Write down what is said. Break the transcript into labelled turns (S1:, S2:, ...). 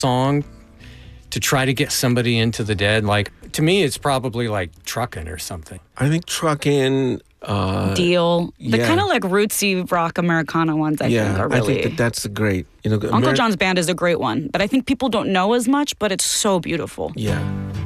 S1: song to try to get somebody into the Dead? Like, to me, it's probably like Truckin' or something.
S2: I think Truckin',
S3: Deal. The kind of like rootsy rock Americana ones, I think, are really...
S2: I think that's a great...
S3: Uncle John's Band is a great one that I think people don't know as much, but it's so beautiful.
S2: Yeah.